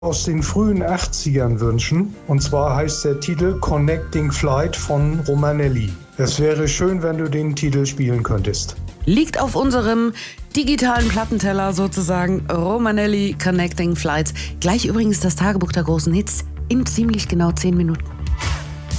aus den frühen 80ern wünschen. Und zwar heißt der Titel Connecting Flight von Romanelli. Es wäre schön, wenn du den Titel spielen könntest. Liegt auf unserem digitalen Plattenteller sozusagen. Romanelli Connecting Flights. Gleich übrigens das Tagebuch der großen Hits in ziemlich genau 10 Minuten.